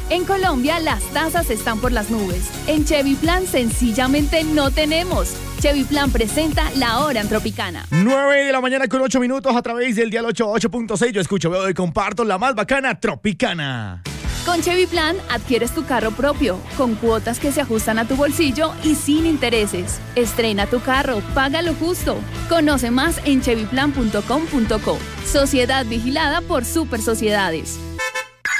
En Colombia las tasas están por las nubes. En Chevy Plan sencillamente no tenemos. Chevy Plan presenta La Hora en Tropicana. 9 de la mañana con 8 minutos a través del dial 88.6. Yo escucho, veo y comparto la más bacana Tropicana. Con Chevy Plan adquieres tu carro propio, con cuotas que se ajustan a tu bolsillo y sin intereses. Estrena tu carro, paga lo justo. Conoce más en chevyplan.com.co. Sociedad vigilada por Super Sociedades.